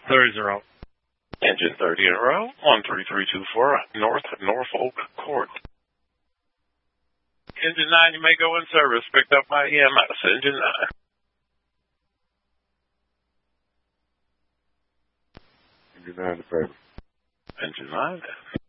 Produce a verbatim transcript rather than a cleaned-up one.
thirty zero. Engine thirty in a row, one three three two four, North Norfolk Court. Engine nine, you may go in service, picked up by E M S, Engine nine. Engine nine to paper. Engine nine.